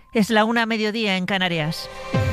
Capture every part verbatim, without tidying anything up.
Es la una a mediodía en Canarias.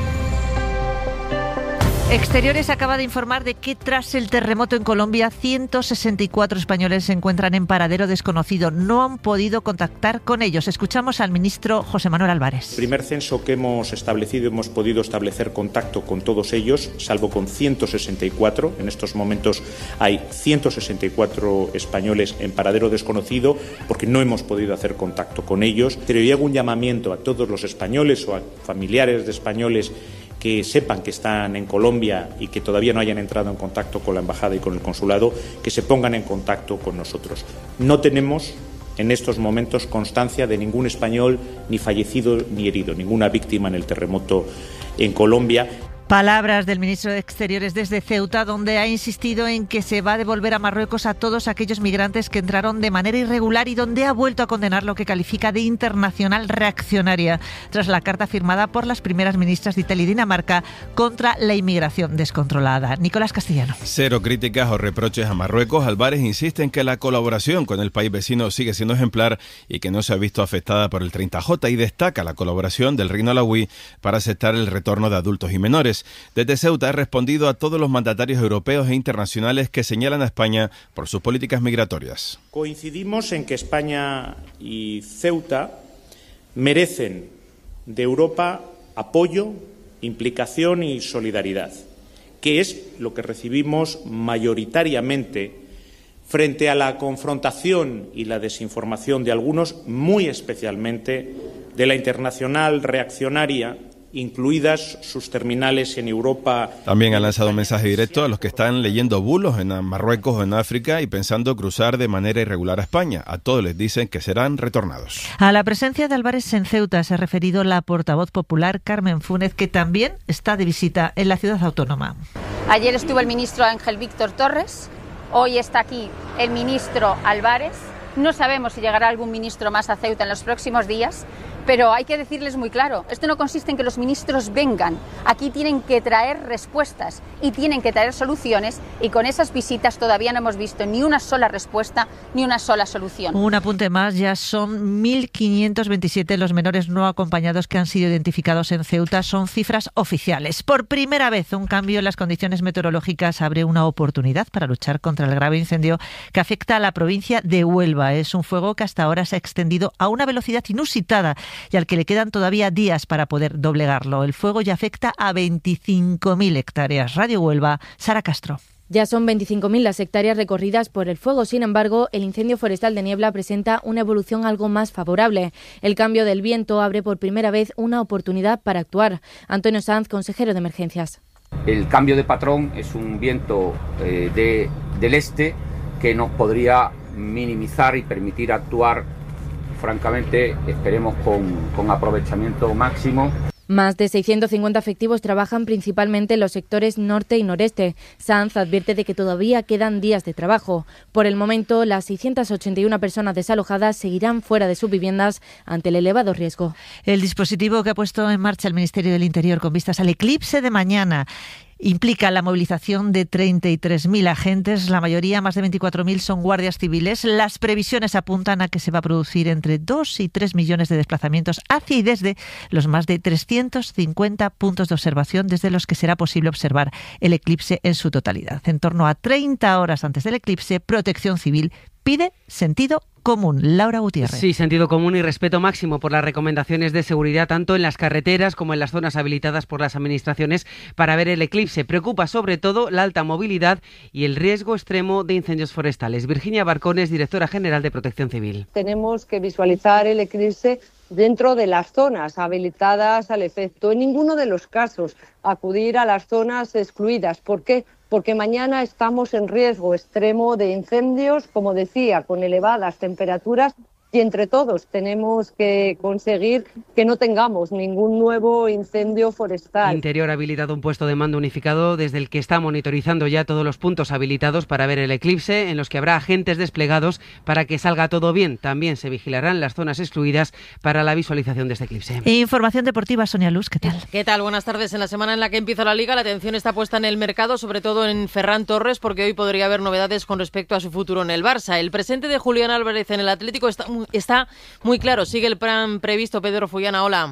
Exteriores acaba de informar de que tras el terremoto en Colombia, ciento sesenta y cuatro españoles se encuentran en paradero desconocido. No han podido contactar con ellos. Escuchamos al ministro José Manuel Álvarez. El primer censo que hemos establecido, hemos podido establecer contacto con todos ellos, salvo con ciento sesenta y cuatro. En estos momentos hay ciento sesenta y cuatro españoles en paradero desconocido porque no hemos podido hacer contacto con ellos. Pero yo hago un llamamiento a todos los españoles o a familiares de españoles que sepan que están en Colombia y que todavía no hayan entrado en contacto con la embajada y con el consulado, que se pongan en contacto con nosotros. No tenemos en estos momentos constancia de ningún español ni fallecido ni herido, ninguna víctima en el terremoto en Colombia. Palabras del ministro de Exteriores desde Ceuta, donde ha insistido en que se va a devolver a Marruecos a todos aquellos migrantes que entraron de manera irregular y donde ha vuelto a condenar lo que califica de internacional reaccionaria tras la carta firmada por las primeras ministras de Italia y Dinamarca contra la inmigración descontrolada. Nicolás Castellano. Cero críticas o reproches a Marruecos. Álvarez insiste en que la colaboración con el país vecino sigue siendo ejemplar y que no se ha visto afectada por el treinta J, y destaca la colaboración del Reino Alauí para aceptar el retorno de adultos y menores. Desde Ceuta ha respondido a todos los mandatarios europeos e internacionales que señalan a España por sus políticas migratorias. Coincidimos en que España y Ceuta merecen de Europa apoyo, implicación y solidaridad, que es lo que recibimos mayoritariamente frente a la confrontación y la desinformación de algunos, muy especialmente de la internacional reaccionaria, incluidas sus terminales en Europa. También han lanzado un mensaje directo a los que están leyendo bulos en Marruecos o en África y pensando cruzar de manera irregular a España. A todos les dicen que serán retornados. A la presencia de Álvarez en Ceuta se ha referido la portavoz popular Carmen Fúnez, que también está de visita en la ciudad autónoma. Ayer estuvo el ministro Ángel Víctor Torres, hoy está aquí el ministro Álvarez. No sabemos si llegará algún ministro más a Ceuta en los próximos días, pero hay que decirles muy claro, esto no consiste en que los ministros vengan, aquí tienen que traer respuestas y tienen que traer soluciones, y con esas visitas todavía no hemos visto ni una sola respuesta ni una sola solución. Un apunte más, ya son mil quinientos veintisiete los menores no acompañados que han sido identificados en Ceuta, son cifras oficiales. Por primera vez, un cambio en las condiciones meteorológicas abre una oportunidad para luchar contra el grave incendio que afecta a la provincia de Huelva. Es un fuego que hasta ahora se ha extendido a una velocidad inusitada y al que le quedan todavía días para poder doblegarlo. El fuego ya afecta a veinticinco mil hectáreas. Radio Huelva, Sara Castro. Ya son veinticinco mil las hectáreas recorridas por el fuego. Sin embargo, el incendio forestal de Niebla presenta una evolución algo más favorable. El cambio del viento abre por primera vez una oportunidad para actuar. Antonio Sanz, consejero de Emergencias. El cambio de patrón es un viento eh, de, del este que nos podría minimizar y permitir actuar, francamente, esperemos con, con aprovechamiento máximo. Más de seiscientos cincuenta efectivos trabajan principalmente en los sectores norte y noreste. Sanz advierte de que todavía quedan días de trabajo. Por el momento, las seiscientas ochenta y una personas desalojadas seguirán fuera de sus viviendas ante el elevado riesgo. El dispositivo que ha puesto en marcha el Ministerio del Interior con vistas al eclipse de mañana implica la movilización de treinta y tres mil agentes, la mayoría, más de veinticuatro mil, son guardias civiles. Las previsiones apuntan a que se va a producir entre dos y tres millones de desplazamientos hacia y desde los más de trescientos cincuenta puntos de observación desde los que será posible observar el eclipse en su totalidad. En torno a treinta horas antes del eclipse, Protección Civil pide sentido común. Laura Gutiérrez. Sí, sentido común y respeto máximo por las recomendaciones de seguridad tanto en las carreteras como en las zonas habilitadas por las administraciones para ver el eclipse. Preocupa sobre todo la alta movilidad y el riesgo extremo de incendios forestales. Virginia Barcones, directora general de Protección Civil. Tenemos que visualizar el eclipse dentro de las zonas habilitadas al efecto. En ninguno de los casos acudir a las zonas excluidas. ¿Por qué? Porque mañana estamos en riesgo extremo de incendios, como decía, con elevadas temperaturas, y entre todos tenemos que conseguir que no tengamos ningún nuevo incendio forestal. Interior ha habilitado un puesto de mando unificado desde el que está monitorizando ya todos los puntos habilitados para ver el eclipse, en los que habrá agentes desplegados para que salga todo bien. También se vigilarán las zonas excluidas para la visualización de este eclipse. Información deportiva, Sonia Luz, ¿qué tal? ¿Qué tal? Buenas tardes. En la semana en la que empieza la Liga, la atención está puesta en el mercado, sobre todo en Ferran Torres, porque hoy podría haber novedades con respecto a su futuro en el Barça. El presente de Julián Álvarez en el Atlético está muy Está muy claro, sigue el plan previsto. Pedro Fullana, hola.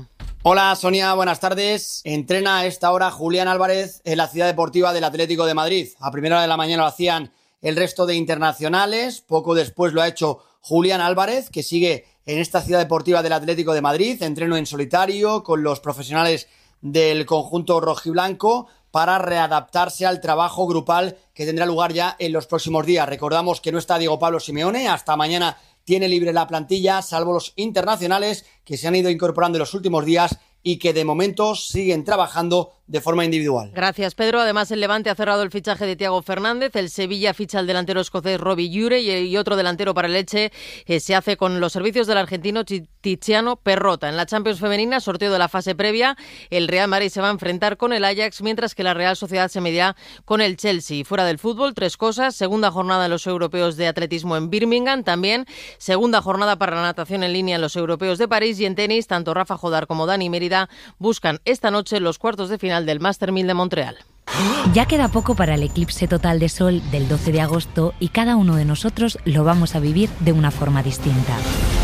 Hola Sonia, buenas tardes. Entrena a esta hora Julián Álvarez en la Ciudad Deportiva del Atlético de Madrid. A primera hora de la mañana lo hacían el resto de internacionales. Poco después lo ha hecho Julián Álvarez, que sigue en esta Ciudad Deportiva del Atlético de Madrid. Entreno en solitario con los profesionales del conjunto rojiblanco para readaptarse al trabajo grupal que tendrá lugar ya en los próximos días. Recordamos que no está Diego Pablo Simeone. Hasta mañana tiene libre la plantilla, salvo los internacionales que se han ido incorporando en los últimos días y que de momento siguen trabajando de forma individual. Gracias, Pedro. Además, el Levante ha cerrado el fichaje de Thiago Fernández, el Sevilla ficha al delantero escocés Robbie Ure y otro delantero para el Elche eh, se hace con los servicios del argentino Tiziano Perrota. En la Champions femenina, sorteo de la fase previa, el Real Madrid se va a enfrentar con el Ajax, mientras que la Real Sociedad se medirá con el Chelsea. Fuera del fútbol, tres cosas. Segunda jornada en los europeos de atletismo en Birmingham, también segunda jornada para la natación en línea en los europeos de París, y en tenis, tanto Rafa Jodar como Dani Mérida buscan esta noche los cuartos de final del Master mil de Montreal. Ya queda poco para el eclipse total de sol del doce de agosto y cada uno de nosotros lo vamos a vivir de una forma distinta.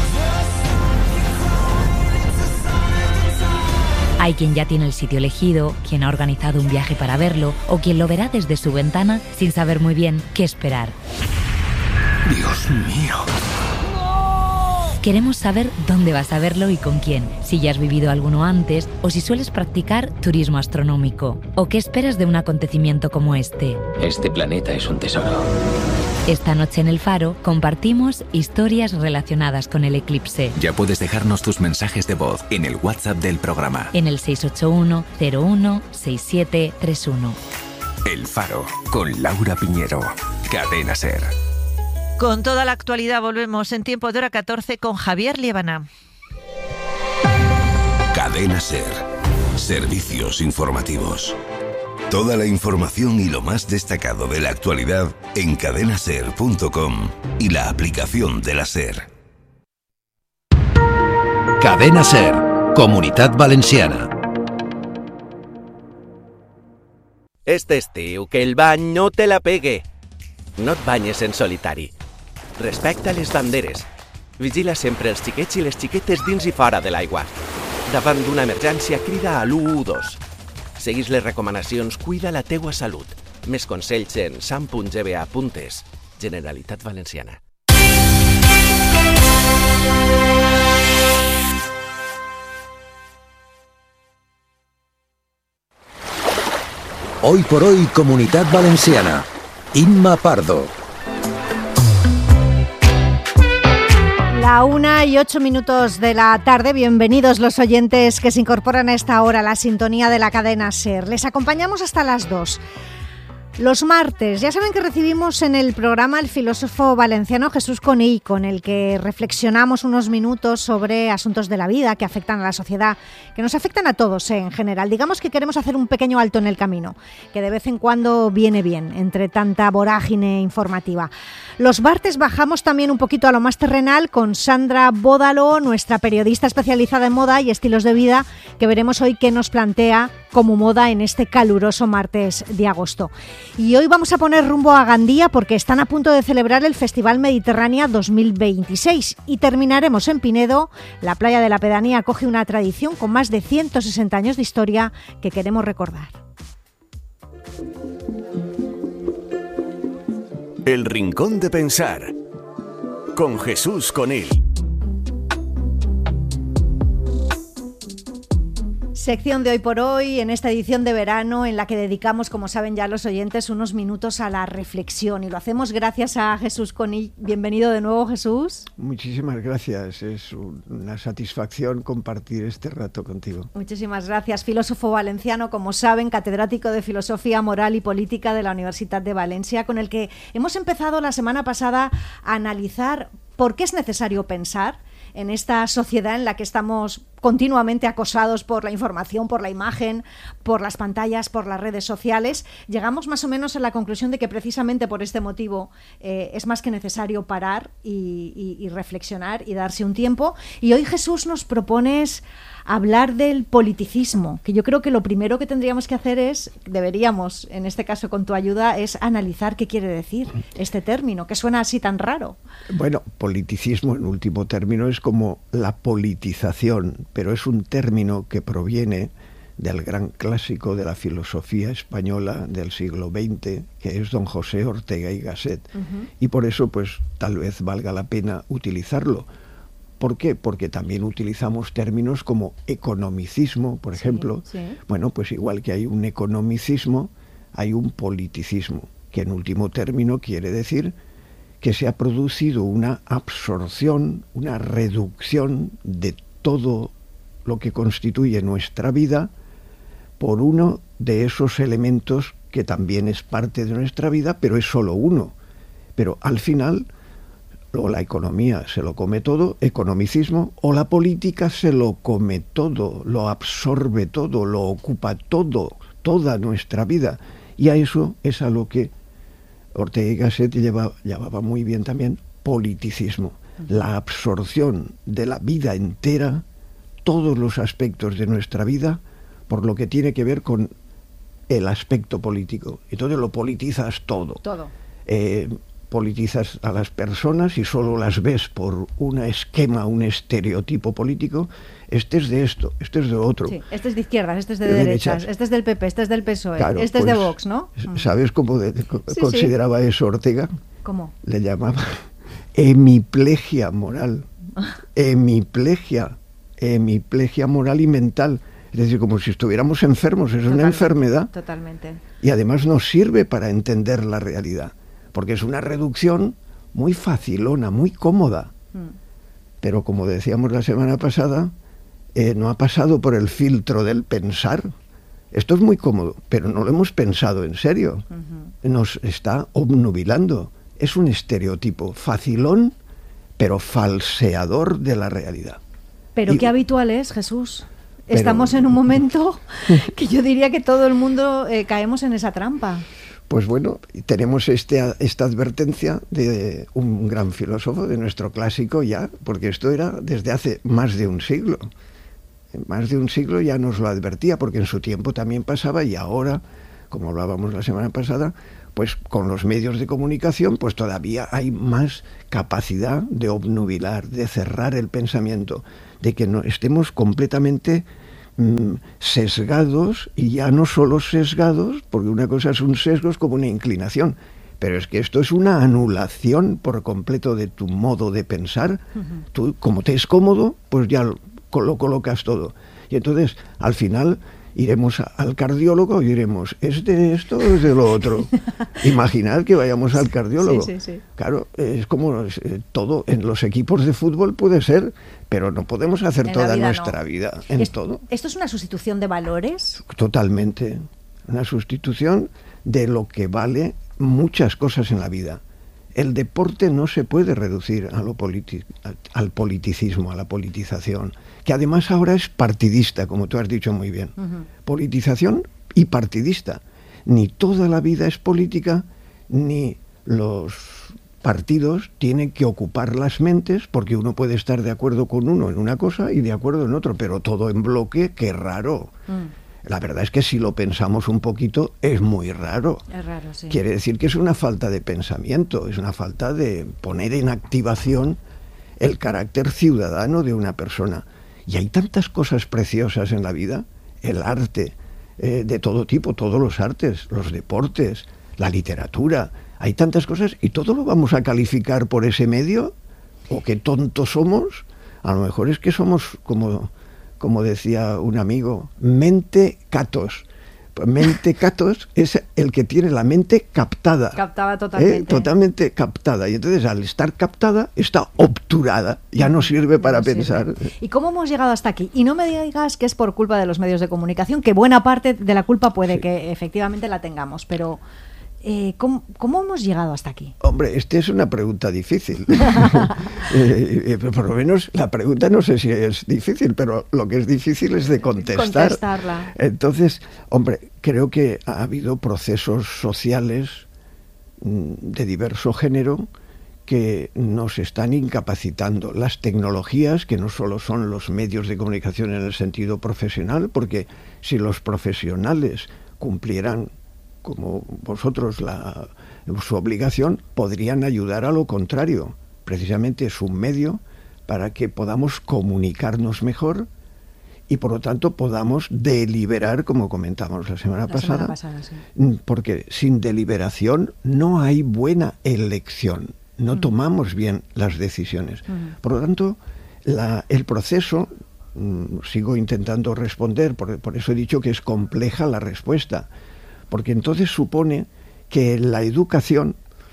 Hay quien ya tiene el sitio elegido, quien ha organizado un viaje para verlo o quien lo verá desde su ventana sin saber muy bien qué esperar. Dios mío. Queremos saber dónde vas a verlo y con quién, si ya has vivido alguno antes o si sueles practicar turismo astronómico. ¿O qué esperas de un acontecimiento como este? Este planeta es un tesoro. Esta noche en El Faro compartimos historias relacionadas con el eclipse. Ya puedes dejarnos tus mensajes de voz en el WhatsApp del programa. En el seis ocho uno, cero uno, seis siete tres uno. El Faro, con Laura Piñero. Cadena SER. Con toda la actualidad volvemos en tiempo de hora catorce con Javier Liébana. Cadena SER. Servicios informativos. Toda la información y lo más destacado de la actualidad en cadena ser punto com y la aplicación de la SER. Cadena SER, Comunitat Valenciana. Este estiu, que el bany no te la pegue. No et banyes en solitari. Respecta les banderes. Vigila sempre els xiquets i les xiquetes dins i fora de l'aigua. Davant d'una emergència, crida a l'u u dos. Seguís les recomanacions, cuida la teua salut. Més consells en sam punt g b a punt e s. Generalitat Valenciana. Hoy por hoy, Comunitat Valenciana. Inma Pardo. La una y ocho minutos de la tarde, bienvenidos los oyentes que se incorporan a esta hora a la sintonía de la cadena SER. Les acompañamos hasta las dos. Los martes, ya saben que recibimos en el programa el filósofo valenciano Jesús Conill, con el que reflexionamos unos minutos sobre asuntos de la vida que afectan a la sociedad, que nos afectan a todos, ¿eh? En general. Digamos que queremos hacer un pequeño alto en el camino, que de vez en cuando viene bien, entre tanta vorágine informativa. Los martes bajamos también un poquito a lo más terrenal con Sandra Bódalo, nuestra periodista especializada en moda y estilos de vida, que veremos hoy qué nos plantea como moda en este caluroso martes de agosto. Y hoy vamos a poner rumbo a Gandía porque están a punto de celebrar el Festival Mediterránea dos mil veintiséis y terminaremos en Pinedo. La playa de la Pedanía acoge una tradición con más de ciento sesenta años de historia que queremos recordar. El Rincón de Pensar con Jesús Conill. Sección de Hoy por Hoy, en esta edición de verano en la que dedicamos, como saben ya los oyentes, unos minutos a la reflexión, y lo hacemos gracias a Jesús Conill. Bienvenido de nuevo, Jesús. Muchísimas gracias, es una satisfacción compartir este rato contigo. Muchísimas gracias. Filósofo valenciano, como saben, catedrático de Filosofía Moral y Política de la Universidad de Valencia, con el que hemos empezado la semana pasada a analizar por qué es necesario pensar en esta sociedad en la que estamos continuamente acosados por la información, por la imagen, por las pantallas, por las redes sociales. Llegamos más o menos a la conclusión de que precisamente por este motivo eh, es más que necesario parar y, y, y reflexionar y darse un tiempo. Y hoy, Jesús, nos propones hablar del politicismo, que yo creo que lo primero que tendríamos que hacer es, deberíamos, en este caso con tu ayuda, es analizar qué quiere decir este término, que suena así tan raro. Bueno, politicismo en último término es es como la politización, pero es un término que proviene del gran clásico de la filosofía española del siglo veinte, que es don José Ortega y Gasset. Uh-huh. Y por eso, pues, tal vez valga la pena utilizarlo. ¿Por qué? Porque también utilizamos términos como economicismo, por sí, ejemplo. Sí. Bueno, pues igual que hay un economicismo, hay un politicismo, que en último término quiere decir que se ha producido una absorción, una reducción de todo lo que constituye nuestra vida por uno de esos elementos que también es parte de nuestra vida, pero es solo uno. Pero al final, o la economía se lo come todo, economicismo, o la política se lo come todo, lo absorbe todo, lo ocupa todo, toda nuestra vida. Y a eso es a lo que Ortega y Gasset lleva, llamaba muy bien también politicismo. La absorción de la vida entera, todos los aspectos de nuestra vida, por lo que tiene que ver con el aspecto político. Entonces lo politizas todo. Todo. Eh, politizas a las personas y solo las ves por un esquema, un estereotipo político. Este es de esto, este es de otro. Sí, este es de izquierdas, este es de, de derechas, derechas, este es del P P, este es del P S O E, claro, este pues, es de Vox, ¿no? ¿Sabes cómo de, de, sí, consideraba sí. eso Ortega? ¿Cómo? Le llamaba hemiplegia moral. Hemiplegia. Hemiplegia moral y mental. Es decir, como si estuviéramos enfermos, es Totalmente. una enfermedad. Totalmente. Y además nos sirve para entender la realidad, porque es una reducción muy facilona, muy cómoda. Mm. Pero como decíamos la semana pasada, eh, no ha pasado por el filtro del pensar. Esto es muy cómodo, pero no lo hemos pensado en serio. Uh-huh. Nos está obnubilando. Es un estereotipo facilón, pero falseador de la realidad. Pero y, qué habitual es, Jesús. Pero, Estamos en un momento que yo diría que todo el mundo eh, caemos en esa trampa. Pues bueno, tenemos este, esta advertencia de un gran filósofo, de nuestro clásico ya, porque esto era desde hace más de un siglo. Más de un siglo ya nos lo advertía, porque en su tiempo también pasaba, y ahora, como hablábamos la semana pasada, pues con los medios de comunicación, pues todavía hay más capacidad de obnubilar, de cerrar el pensamiento, de que no estemos completamente mmm, sesgados, y ya no solo sesgados, porque una cosa es un sesgo, es como una inclinación, pero es que esto es una anulación por completo de tu modo de pensar. Uh-huh. Tú, como te es cómodo, pues ya lo, lo colocas todo. Y entonces, al final, iremos al cardiólogo y diremos, ¿es de esto o es de lo otro? Imaginad que vayamos al cardiólogo. Sí, sí, sí. Claro, es como eh, todo en los equipos de fútbol puede ser, pero no podemos hacer en toda vida, nuestra no. vida en ¿Es, todo. ¿Esto es una sustitución de valores? Totalmente. Una sustitución de lo que vale muchas cosas en la vida. El deporte no se puede reducir a lo politi- al politicismo, a la politización, que además ahora es partidista, como tú has dicho muy bien. Uh-huh. Politización y partidista. Ni toda la vida es política, ni los partidos tienen que ocupar las mentes, porque uno puede estar de acuerdo con uno en una cosa y de acuerdo en otro, pero todo en bloque, qué raro. Uh-huh. La verdad es que si lo pensamos un poquito, es muy raro. Es raro, sí. Quiere decir que es una falta de pensamiento, es una falta de poner en activación el carácter ciudadano de una persona. Y hay tantas cosas preciosas en la vida, el arte eh, de todo tipo, todos los artes, los deportes, la literatura, hay tantas cosas, y todo lo vamos a calificar por ese medio, o qué tontos somos. A lo mejor es que somos como... como decía un amigo, mente catos. Mente catos es el que tiene la mente captada. Captada totalmente. ¿eh? Totalmente captada. Y entonces, al estar captada, está obturada. Ya no sirve para no pensar. Sirve. ¿Y cómo hemos llegado hasta aquí? Y no me digas que es por culpa de los medios de comunicación, que buena parte de la culpa puede sí. que efectivamente la tengamos, pero... Eh, ¿cómo, ¿Cómo hemos llegado hasta aquí? Hombre, esta es una pregunta difícil. eh, eh, por lo menos la pregunta no sé si es difícil, pero lo que es difícil es de contestar. Contestarla. Entonces, hombre, creo que ha habido procesos sociales mmm, de diverso género que nos están incapacitando. Las tecnologías, que no solo son los medios de comunicación en el sentido profesional, porque si los profesionales cumplieran como vosotros la, su obligación, podrían ayudar a lo contrario. Precisamente es un medio para que podamos comunicarnos mejor y por lo tanto podamos deliberar, como comentamos la semana la pasada, semana pasada sí. Porque sin deliberación no hay buena elección, no mm. tomamos bien las decisiones. Mm. Por lo tanto, la, el proceso, mm, sigo intentando responder, por, por eso he dicho que es compleja la respuesta, porque entonces supone que la educación,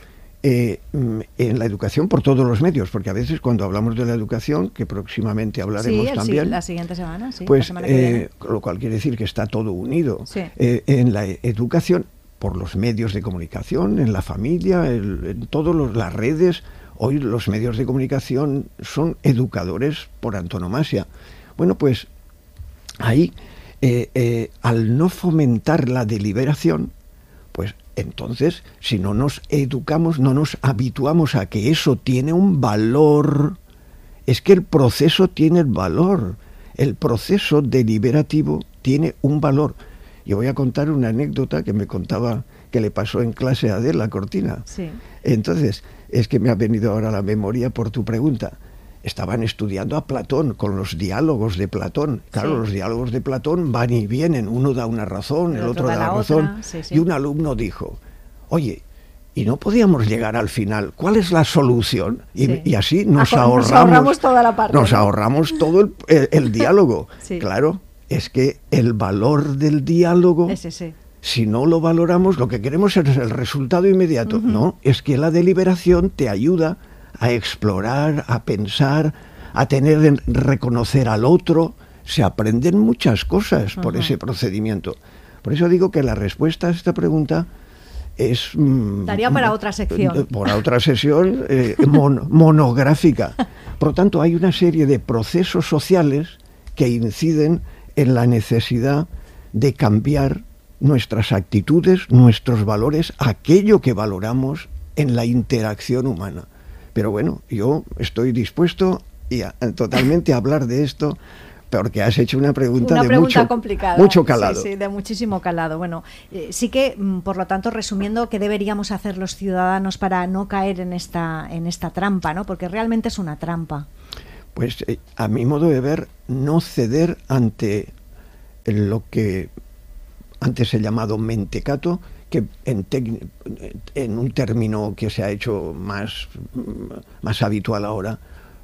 Eh, en la educación por todos los medios, porque a veces cuando hablamos de la educación, que próximamente hablaremos sí, también, sí, la siguiente semana, sí, pues, la semana que viene. Eh, lo cual quiere decir que está todo unido. Sí. Eh, en la educación, por los medios de comunicación, en la familia, el, en todas las redes, hoy los medios de comunicación son educadores por antonomasia. Bueno, pues ahí, eh, eh, al no fomentar la deliberación, pues entonces, si no nos educamos, no nos habituamos a que eso tiene un valor, es que el proceso tiene el valor, el proceso deliberativo tiene un valor. Yo voy a contar una anécdota que me contaba, que le pasó en clase a Adela Cortina. Sí. Entonces, es que me ha venido ahora a la memoria por tu pregunta. Estaban estudiando a Platón, con los diálogos de Platón. Claro, sí. Los diálogos de Platón van y vienen, uno da una razón, el, el otro, otro da la razón. Sí, sí. Y un alumno dijo, oye, ¿y no podíamos llegar al final? ¿Cuál es la solución? Y, sí. y así nos, ah, ahorramos, nos ahorramos toda la parte. Nos ¿no? ahorramos todo el, el, el diálogo. Sí. Claro, es que el valor del diálogo, ese, sí. si no lo valoramos, lo que queremos es el resultado inmediato. Uh-huh. No, es que la deliberación te ayuda a explorar, a pensar, a tener, reconocer al otro. Se aprenden muchas cosas por uh-huh. ese procedimiento. Por eso digo que la respuesta a esta pregunta es... Mmm, daría para otra sección. Para otra sesión eh, mon, monográfica. Por lo tanto, hay una serie de procesos sociales que inciden en la necesidad de cambiar nuestras actitudes, nuestros valores, aquello que valoramos en la interacción humana. Pero bueno, yo estoy dispuesto y a, totalmente a hablar de esto, porque has hecho una pregunta, una de pregunta mucho, complicada. mucho calado. Sí, sí, de muchísimo calado. Bueno, eh, sí que, por lo tanto, resumiendo, ¿qué deberíamos hacer los ciudadanos para no caer en esta, en esta trampa, ¿no? Porque realmente es una trampa. Pues, eh, a mi modo de ver, no ceder ante lo que antes he llamado mentecato, que en, en un término que se ha hecho más, más habitual ahora,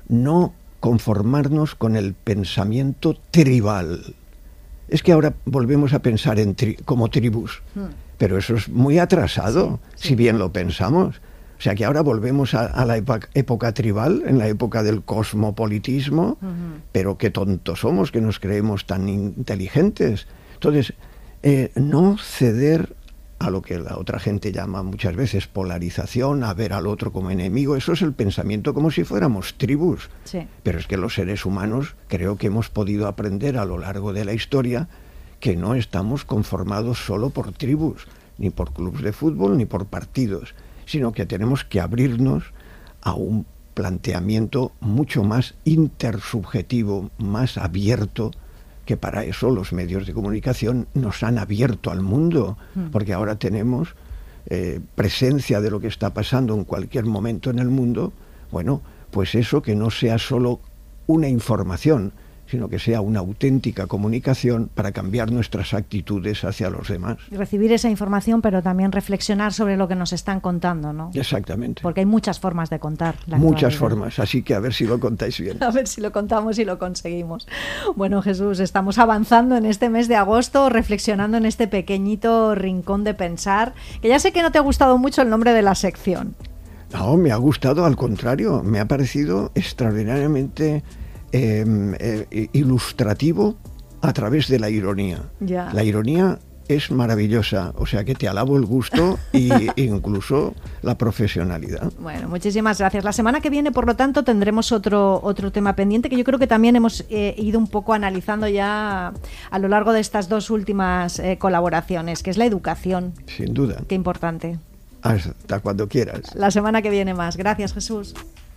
no conformarnos con el pensamiento tribal. Es que ahora volvemos a pensar en tri, como tribus, hmm. pero eso es muy atrasado, sí, sí. si bien lo pensamos. O sea que ahora volvemos a, a la época, época tribal, en la época del cosmopolitismo, uh-huh. pero qué tontos somos, que nos creemos tan inteligentes. Entonces, eh, no ceder a lo que la otra gente llama muchas veces polarización, a ver al otro como enemigo. Eso es el pensamiento como si fuéramos tribus. Sí. Pero es que los seres humanos creo que hemos podido aprender a lo largo de la historia que no estamos conformados solo por tribus, ni por clubes de fútbol, ni por partidos, sino que tenemos que abrirnos a un planteamiento mucho más intersubjetivo, más abierto, que para eso los medios de comunicación nos han abierto al mundo, porque ahora tenemos eh, presencia de lo que está pasando en cualquier momento en el mundo. Bueno, pues eso, que no sea solo una información, sino que sea una auténtica comunicación para cambiar nuestras actitudes hacia los demás. Recibir esa información, pero también reflexionar sobre lo que nos están contando, ¿no? Exactamente. Porque hay muchas formas de contar la Muchas actualidad. formas, así que a ver si lo contáis bien. A ver si lo contamos y lo conseguimos. Bueno, Jesús, estamos avanzando en este mes de agosto, reflexionando en este pequeñito rincón de pensar, que ya sé que no te ha gustado mucho el nombre de la sección. No, me ha gustado, al contrario, me ha parecido extraordinariamente... Eh, eh, ilustrativo a través de la ironía. Ya. La ironía es maravillosa, o sea que te alabo el gusto e incluso la profesionalidad. Bueno, muchísimas gracias. La semana que viene, por lo tanto, tendremos otro, otro tema pendiente que yo creo que también hemos eh, ido un poco analizando ya a lo largo de estas dos últimas eh, colaboraciones, que es la educación. Sin duda. Qué importante. Hasta cuando quieras. La semana que viene más. Gracias, Jesús.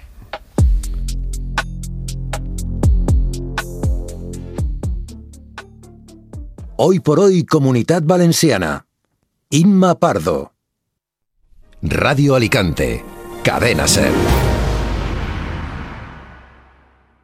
Hoy por hoy, Comunitat Valenciana. Inma Pardo. Radio Alicante. Cadena SER.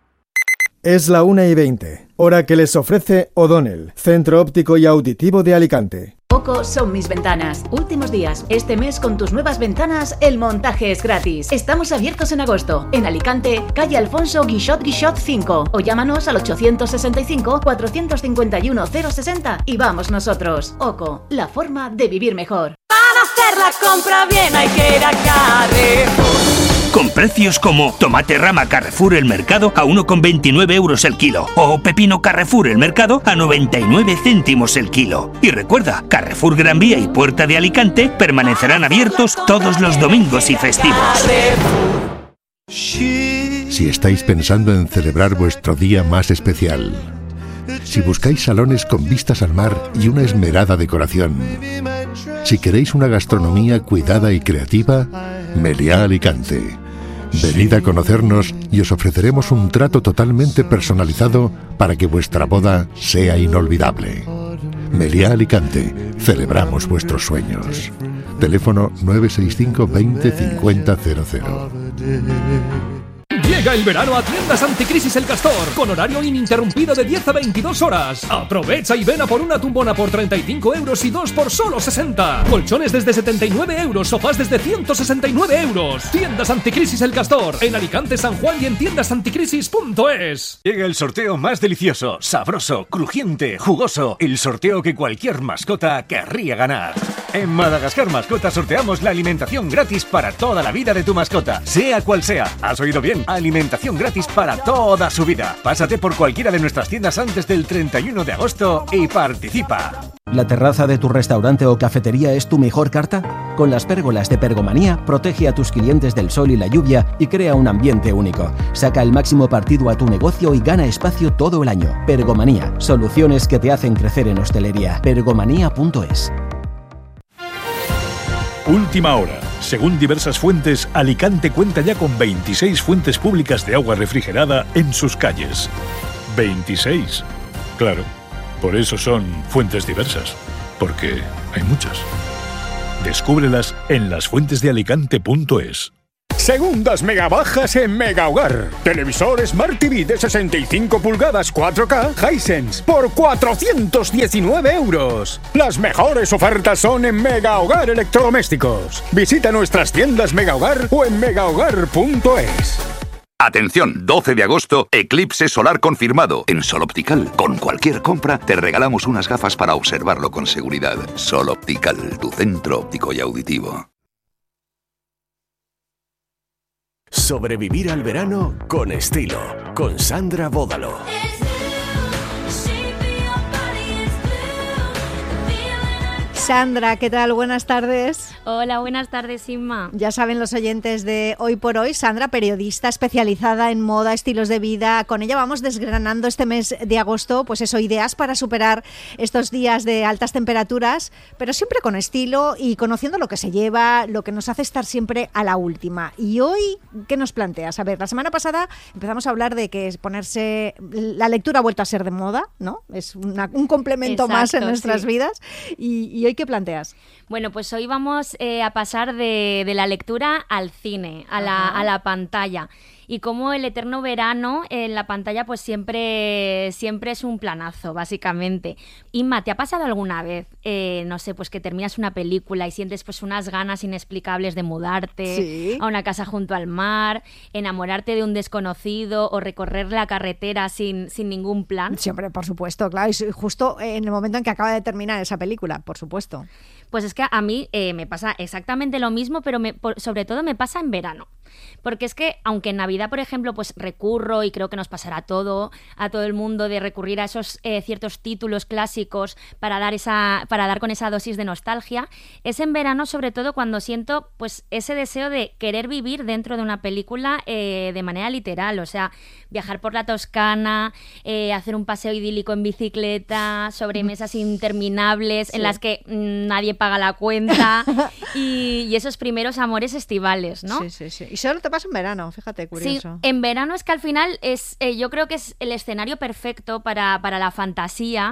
Es la una y veinte, hora que les ofrece O'Donnell, Centro Óptico y Auditivo de Alicante. Oco son mis ventanas. Últimos días. Este mes con tus nuevas ventanas el montaje es gratis. Estamos abiertos en agosto. En Alicante, calle Alfonso Guixot Guixot cinco. O llámanos al ochocientos sesenta y cinco, cuatrocientos cincuenta y uno, cero sesenta y vamos nosotros. Oco, la forma de vivir mejor. Para hacer la compra bien hay que ir a Carrefour. Con precios como tomate rama Carrefour El Mercado a uno con veintinueve euros el kilo o pepino Carrefour El Mercado a noventa y nueve céntimos el kilo. Y recuerda, Carrefour Gran Vía y Puerta de Alicante permanecerán abiertos todos los domingos y festivos. Si estáis pensando en celebrar vuestro día más especial, si buscáis salones con vistas al mar y una esmerada decoración, si queréis una gastronomía cuidada y creativa, Meliá Alicante. Venid a conocernos y os ofreceremos un trato totalmente personalizado para que vuestra boda sea inolvidable. Meliá Alicante, celebramos vuestros sueños. Teléfono nueve seis cinco veinte cincuenta cero cero. Llega el verano a Tiendas Anticrisis El Castor, con horario ininterrumpido de diez a veintidós horas. Aprovecha y ven a por una tumbona por treinta y cinco euros y dos por solo sesenta. Colchones desde setenta y nueve euros, sofás desde ciento sesenta y nueve euros. Tiendas Anticrisis El Castor, en Alicante, San Juan y en tiendas anticrisis punto es. Llega el sorteo más delicioso, sabroso, crujiente, jugoso. El sorteo que cualquier mascota querría ganar. En Madagascar Mascota sorteamos la alimentación gratis para toda la vida de tu mascota, sea cual sea. ¿Has oído bien? Alimentación gratis para toda su vida. Pásate por cualquiera de nuestras tiendas antes del treinta y uno de agosto y participa. ¿La terraza de tu restaurante o cafetería es tu mejor carta? Con las pérgolas de Pergomanía, protege a tus clientes del sol y la lluvia y crea un ambiente único. Saca el máximo partido a tu negocio y gana espacio todo el año. Pergomanía, soluciones que te hacen crecer en hostelería. pergomanía punto es. Última hora. Según diversas fuentes, Alicante cuenta ya con veintiséis fuentes públicas de agua refrigerada en sus calles. veintiséis. Claro, por eso son fuentes diversas, porque hay muchas. Descúbrelas en las fuentes de alicante punto es. Segundas mega bajas en Mega Hogar. Televisor Smart T V de sesenta y cinco pulgadas cuatro K Hisense por cuatrocientos diecinueve euros. Las mejores ofertas son en Mega Hogar Electrodomésticos. Visita nuestras tiendas Mega Hogar o en mega hogar punto es. Atención, doce de agosto, eclipse solar confirmado en Sol Optical. Con cualquier compra te regalamos unas gafas para observarlo con seguridad. Sol Optical, tu centro óptico y auditivo. Sobrevivir al verano con estilo, con Sandra Bódalo. Sandra, ¿qué tal? Buenas tardes. Hola, buenas tardes, Inma. Ya saben los oyentes de Hoy por Hoy, Sandra, periodista especializada en moda, estilos de vida. Con ella vamos desgranando este mes de agosto, pues eso, ideas para superar estos días de altas temperaturas, pero siempre con estilo y conociendo lo que se lleva, lo que nos hace estar siempre a la última. Y hoy, ¿qué nos planteas? A ver, la semana pasada empezamos a hablar de que ponerse... La lectura ha vuelto a ser de moda, ¿no? Es una, un complemento Exacto, más en nuestras sí. vidas. Y, y hoy, ¿qué planteas? Bueno, pues hoy vamos eh, a pasar de, de la lectura al cine, a la, a la pantalla. Y como el eterno verano en la pantalla pues siempre, siempre es un planazo, básicamente. Inma, ¿te ha pasado alguna vez, eh, no sé, pues que terminas una película y sientes pues unas ganas inexplicables de mudarte ¿Sí? a una casa junto al mar, enamorarte de un desconocido o recorrer la carretera sin, sin ningún plan? Siempre, por supuesto, claro. Y justo en el momento en que acaba de terminar esa película, por supuesto. Pues es que a mí eh, me pasa exactamente lo mismo, pero me, por, sobre todo me pasa en verano. Porque es que, aunque en Navidad, por ejemplo, pues recurro, y creo que nos pasará a todo, a todo el mundo, de recurrir a esos eh, ciertos títulos clásicos para dar esa, para dar con esa dosis de nostalgia, es en verano, sobre todo, cuando siento pues ese deseo de querer vivir dentro de una película eh, de manera literal. O sea, viajar por la Toscana, eh, hacer un paseo idílico en bicicleta, sobremesas interminables sí. en las que mmm, nadie paga la cuenta y, y esos primeros amores estivales, ¿no? Sí, sí, sí. Y solo te pasa en verano, fíjate, curioso. Sí, en verano es que al final es, eh, yo creo que es el escenario perfecto para, para la fantasía,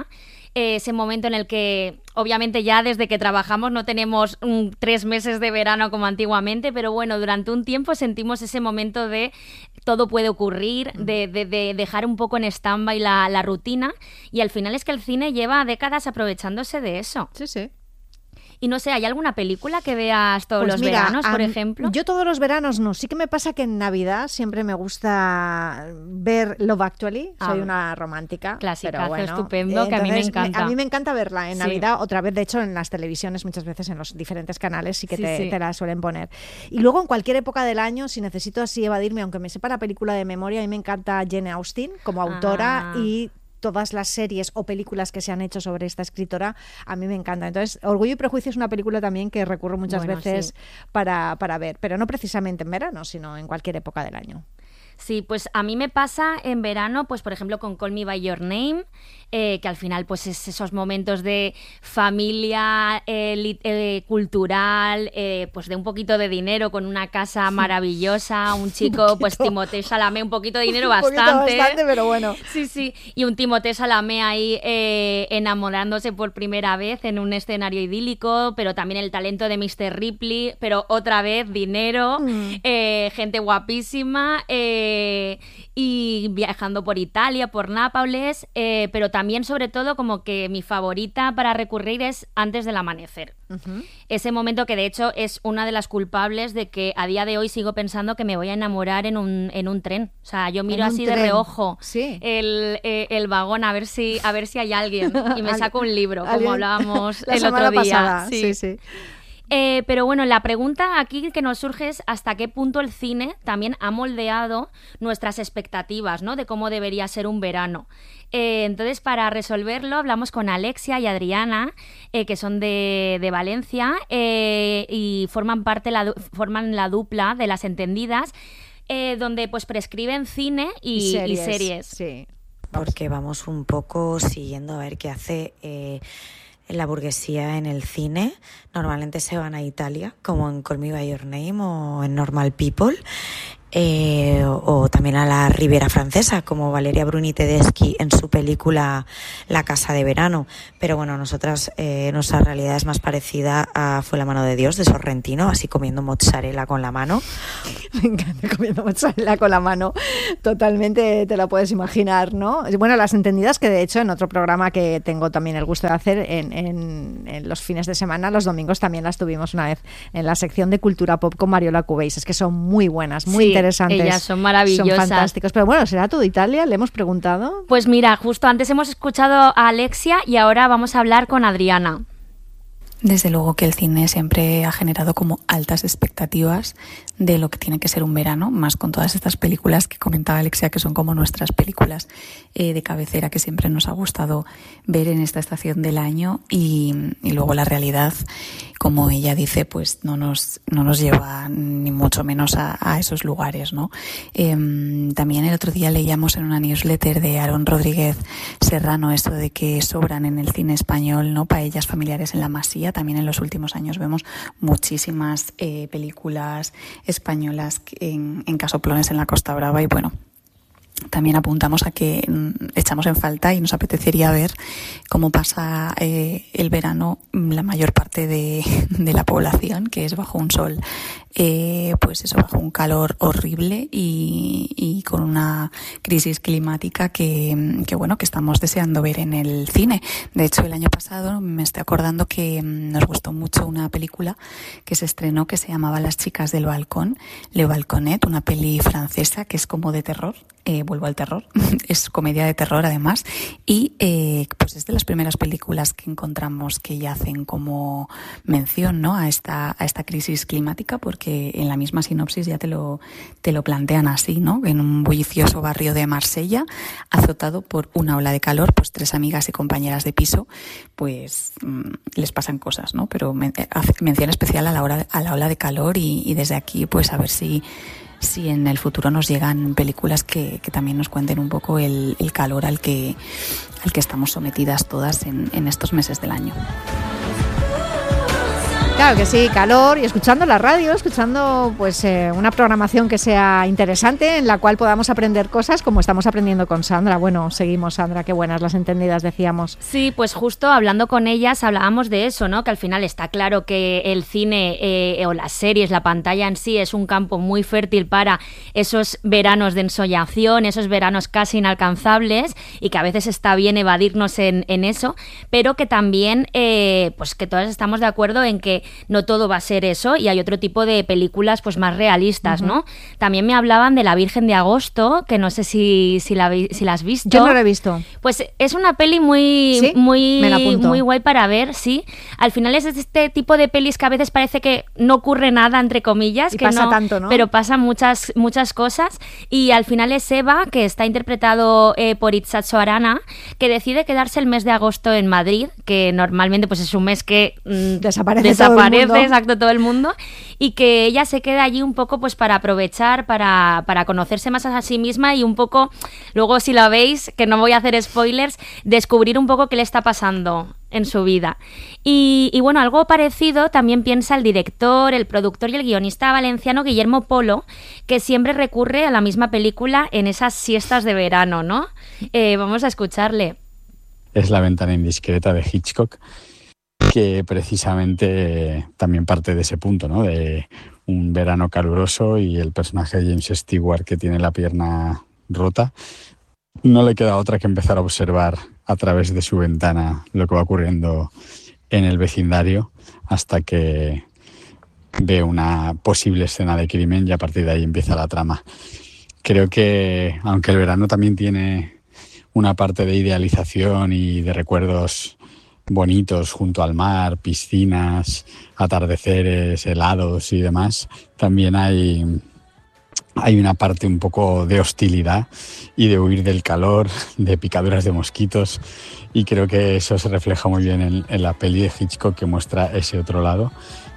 eh, ese momento en el que, obviamente ya desde que trabajamos no tenemos um, tres meses de verano como antiguamente, pero bueno, durante un tiempo sentimos ese momento de todo puede ocurrir, de, de, de dejar un poco en stand-by la, la rutina, y al final es que el cine lleva décadas aprovechándose de eso. Sí, sí. Y no sé, ¿hay alguna película que veas todos Pues los mira, veranos, por um, ejemplo? Yo todos los veranos no. Sí que me pasa que en Navidad siempre me gusta ver Love Actually. Soy Ah, una romántica. clasicazo, pero bueno. estupendo, que a mí me Entonces, encanta. A mí me encanta verla en Sí. Navidad. Otra vez, de hecho, en las televisiones, muchas veces en los diferentes canales sí que Sí, te, sí. te la suelen poner. Y luego en cualquier época del año, si necesito así evadirme, aunque me sepa la película de memoria, a mí me encanta Jane Austen como autora Ah. y todas las series o películas que se han hecho sobre esta escritora, a mí me encanta. Entonces, Orgullo y Prejuicio es una película también que recurro muchas Bueno, veces sí. para, para ver, pero no precisamente en verano, sino en cualquier época del año. Sí, pues a mí me pasa en verano, pues por ejemplo con Call Me By Your Name, eh, que al final pues es esos momentos de familia eh, li- eh, cultural, eh, pues de un poquito de dinero con una casa maravillosa, un chico, pues Timothée Chalamet, un poquito de dinero Un poquito bastante. bastante, pero bueno. Sí, sí, y un Timothée Chalamet ahí eh, enamorándose por primera vez en un escenario idílico, pero también el talento de mister Ripley, pero otra vez dinero, eh, gente guapísima, eh, y viajando por Italia, por Nápoles, eh, pero también sobre todo como que mi favorita para recurrir es Antes del amanecer. Ese momento que de hecho es una de las culpables de que a día de hoy sigo pensando que me voy a enamorar en un, en un tren. O sea, yo miro En un así de tren. reojo Sí. el, eh, el vagón a ver si a ver si hay alguien y me saco un libro, como Alguien- hablábamos la el semana otro día. pasada. Sí, sí. Eh, pero bueno, la pregunta aquí que nos surge es hasta qué punto el cine también ha moldeado nuestras expectativas, ¿no? De cómo debería ser un verano. Eh, entonces, para resolverlo, hablamos con Alexia y Adriana, eh, que son de, de Valencia, eh, y forman parte la, du- forman la dupla de Las Entendidas, eh, donde pues prescriben cine y, y series. Sí. Porque vamos un poco siguiendo a ver qué hace eh, la burguesía en el cine. Normalmente se van a Italia, como en Call Me By Your Name o en Normal People, eh, o, o también a la Riviera Francesa, como Valeria Bruni Tedeschi en su película La Casa de Verano. Pero bueno, nosotras, eh, nuestra realidad es más parecida a Fue la mano de Dios, de Sorrentino, así comiendo mozzarella con la mano. Me encanta comiendo mozzarella con la mano. Totalmente te la puedes imaginar, ¿no? Bueno, Las Entendidas, que de hecho en otro programa que tengo también el gusto de hacer en, en, en los fines de semana, los domingos también las tuvimos una vez en la sección de Cultura Pop con Mariola Cubéis. Es que son muy buenas, muy Sí, interesantes. ellas son maravillosas. Son fantásticos. Pero bueno, ¿será todo Italia? ¿Le hemos preguntado? Pues mira, justo antes hemos escuchado a Alexia y ahora vamos a hablar con Adriana. Desde luego que el cine siempre ha generado como altas expectativas de lo que tiene que ser un verano, más con todas estas películas que comentaba Alexia, que son como nuestras películas eh, de cabecera que siempre nos ha gustado ver en esta estación del año, y, y luego la realidad, como ella dice, pues no nos, no nos lleva ni mucho menos a, a esos lugares, ¿no? Eh, también el otro día leíamos en una newsletter de Aarón Rodríguez Serrano eso de que sobran en el cine español, ¿no?, paellas familiares en la Masía. También en los últimos años vemos muchísimas eh, películas españolas en, en casoplones en la Costa Brava, y bueno, también apuntamos a que mm, echamos en falta y nos apetecería ver cómo pasa eh, el verano la mayor parte de, de la población, que es bajo un sol, eh, pues eso, bajo un calor horrible y, y con una crisis climática que, que bueno, que estamos deseando ver en el cine. De hecho, el año pasado me estoy acordando que nos gustó mucho una película que se estrenó que se llamaba Las chicas del balcón, Le Balconet, una peli francesa que es como de terror. Eh, vuelvo al terror, es comedia de terror además, y eh, pues es de las primeras películas que encontramos que ya hacen como mención, ¿no?, a esta a esta crisis climática, porque en la misma sinopsis ya te lo te lo plantean así, ¿no?, en un bullicioso barrio de Marsella, azotado por una ola de calor, pues tres amigas y compañeras de piso, pues mmm, les pasan cosas, ¿no?, pero men- hace mención especial a la hora a la ola de calor, y, y desde aquí pues a ver si si en el futuro nos llegan películas que, que también nos cuenten un poco el, el calor al que, al que estamos sometidas todas en, en estos meses del año. Claro que sí, calor y escuchando la radio, escuchando pues eh, una programación que sea interesante, en la cual podamos aprender cosas como estamos aprendiendo con Sandra. Bueno, seguimos, Sandra, qué buenas las entendidas, decíamos. Sí, pues justo hablando con ellas hablábamos de eso, ¿no? Que al final está claro que el cine eh, o las series, la pantalla en sí es un campo muy fértil para esos veranos de ensoñación, esos veranos casi inalcanzables, y que a veces está bien evadirnos en, en eso, pero que también eh, pues que todas estamos de acuerdo en que no todo va a ser eso y hay otro tipo de películas pues más realistas, uh-huh. ¿no? También me hablaban de La Virgen de Agosto, que no sé si, si, la, si la has visto. Yo no la he visto. Pues es una peli muy, ¿Sí? muy, muy guay para ver, sí. Al final es este tipo de pelis que a veces parece que no ocurre nada, entre comillas. Y que pasa no, tanto, ¿no? Pero pasan muchas, muchas cosas, y al final es Eva, que está interpretado eh, por Itzazo Arana, que decide quedarse el mes de agosto en Madrid, que normalmente pues es un mes que mmm, desaparece, desaparece todo el mundo. exacto todo el mundo, y que ella se queda allí un poco pues para aprovechar, para, para conocerse más a sí misma y un poco, luego si la veis, que no voy a hacer spoilers, descubrir un poco qué le está pasando en su vida. Y, y bueno, algo parecido también piensa el director, el productor y el guionista valenciano Guillermo Polo, que siempre recurre a la misma película en esas siestas de verano, ¿no? Eh, vamos a escucharle. Es La ventana indiscreta de Hitchcock, que precisamente también parte de ese punto, ¿no? De un verano caluroso y el personaje de James Stewart, que tiene la pierna rota. No le queda otra que empezar a observar a través de su ventana lo que va ocurriendo en el vecindario, hasta que ve una posible escena de crimen y a partir de ahí empieza la trama. Creo que, aunque el verano también tiene una parte de idealización y de recuerdos bonitos junto al mar, piscinas, atardeceres, helados y demás, también hay, hay una parte un poco de hostilidad y de huir del calor, de picaduras de mosquitos, y creo que eso se refleja muy bien en, en la peli de Hitchcock, que muestra ese otro lado.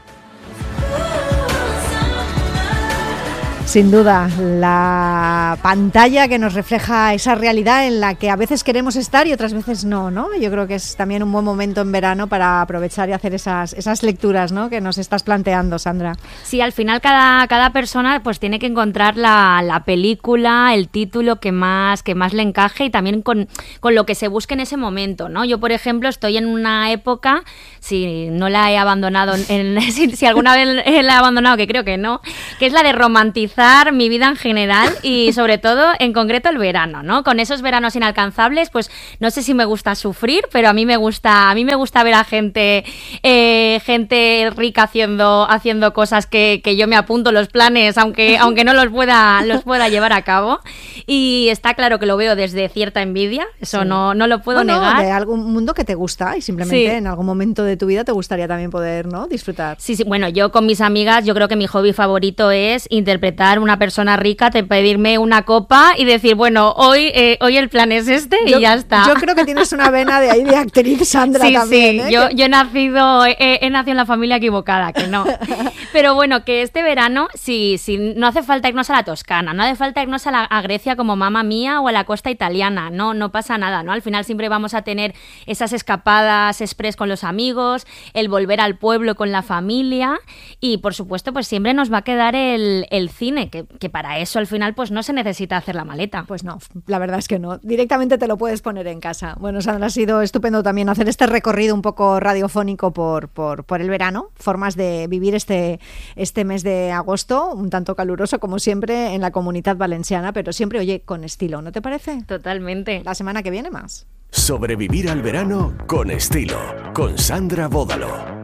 Sin duda, la pantalla que nos refleja esa realidad en la que a veces queremos estar y otras veces no, ¿no? Yo creo que es también un buen momento en verano para aprovechar y hacer esas, esas lecturas, ¿no?, que nos estás planteando, Sandra. Sí, al final cada, cada persona pues tiene que encontrar la, la película, el título que más, que más le encaje, y también con, con lo que se busque en ese momento, ¿no? Yo, por ejemplo, estoy en una época, si no la he abandonado, en, si, si alguna vez la he abandonado, que creo que no, que es la de romantizar mi vida en general y sobre todo en concreto el verano, ¿no? Con esos veranos inalcanzables, pues no sé si me gusta sufrir, pero a mí me gusta, a mí me gusta ver a gente, eh, gente rica haciendo, haciendo cosas que, que yo me apunto los planes, aunque, aunque no los pueda, los pueda llevar a cabo. Y está claro que lo veo desde cierta envidia, eso sí. no, no lo puedo bueno, negar. De algún mundo que te gusta y simplemente sí. en algún momento de tu vida te gustaría también poder, ¿no?, disfrutar. Sí, sí, bueno, yo con mis amigas, yo creo que mi hobby favorito es interpretar una persona rica, te pedirme una copa y decir, bueno, hoy eh, hoy el plan es este y yo, ya está. Yo creo que tienes una vena de ahí de actriz, Sandra, sí, también. Sí, ¿eh? yo, que... yo he nacido he, he nacido en la familia equivocada, que no. Pero bueno, que este verano, sí, sí, no hace falta irnos a la Toscana, no hace falta irnos a, la, a Grecia como Mamma Mía o a la costa italiana, no, no pasa nada, ¿no? Al final siempre vamos a tener esas escapadas express con los amigos, el volver al pueblo con la familia y, por supuesto, pues siempre nos va a quedar el, el cine, que, que para eso al final pues no se necesita hacer la maleta. Pues no, la verdad es que no. Directamente te lo puedes poner en casa. Bueno, Sandra, ha sido estupendo también hacer este recorrido un poco radiofónico por, por, por el verano, formas de vivir este, este mes de agosto, un tanto caluroso como siempre en la Comunitat Valenciana, pero siempre, oye, con estilo, ¿no te parece? Totalmente. La semana que viene más. Sobrevivir al verano con estilo, con Sandra Bódalo.